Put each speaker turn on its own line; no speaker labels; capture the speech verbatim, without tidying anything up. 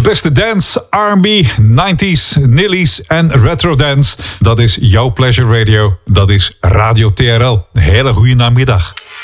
beste dance, R en B, nineties, nillies en retro dance. Dat is jouw Pleasure Radio. Dat is Radio T R L. Een hele goede namiddag.